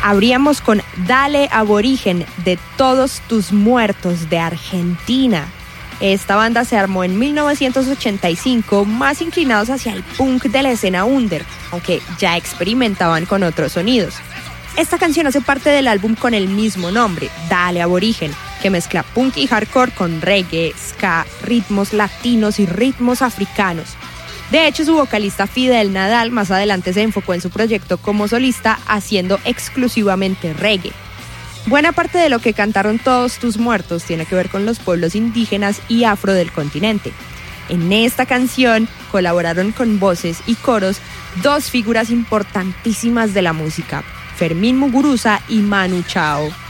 Abríamos con Dale Aborigen de Todos Tus Muertos de Argentina. Esta banda se armó en 1985, más inclinados hacia el punk de la escena under, aunque ya experimentaban con otros sonidos. Esta canción hace parte del álbum con el mismo nombre, Dale Aborigen, que mezcla punk y hardcore con reggae, ska, ritmos latinos y ritmos africanos. De hecho, su vocalista Fidel Nadal más adelante se enfocó en su proyecto como solista, haciendo exclusivamente reggae. Buena parte de lo que cantaron Todos Tus Muertos tiene que ver con los pueblos indígenas y afro del continente. En esta canción colaboraron con voces y coros dos figuras importantísimas de la música, Fermín Muguruza y Manu Chao.